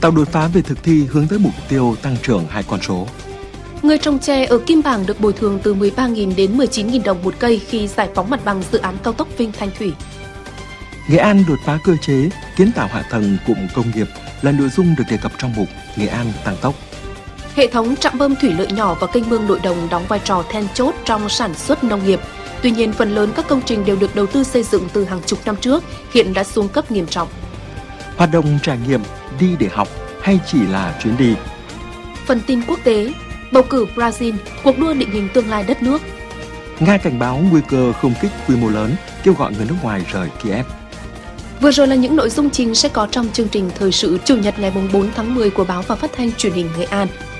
tạo đột phá về thực thi hướng tới mục tiêu tăng trưởng 2 con số. Người trồng chè ở Kim Bảng được bồi thường từ 13.000 đến 19.000 đồng một cây khi giải phóng mặt bằng dự án cao tốc Vinh Thanh Thủy. Nghệ An đột phá cơ chế, kiến tạo hạ tầng cụm công nghiệp là nội dung được đề cập trong mục Nghệ An tăng tốc. Hệ thống trạm bơm thủy lợi nhỏ và kênh mương nội đồng đóng vai trò then chốt trong sản xuất nông nghiệp. Tuy nhiên, phần lớn các công trình đều được đầu tư xây dựng từ hàng chục năm trước, hiện đã xuống cấp nghiêm trọng. Hoạt động trải nghiệm đi để học hay chỉ là chuyến đi? Phần tin quốc tế, bầu cử Brazil, cuộc đua định hình tương lai đất nước. Nga cảnh báo nguy cơ không kích quy mô lớn, kêu gọi người nước ngoài rời Kiev. Vừa rồi là những nội dung chính sẽ có trong chương trình thời sự Chủ nhật ngày 4 tháng 10 của báo và phát thanh truyền hình Nghệ An.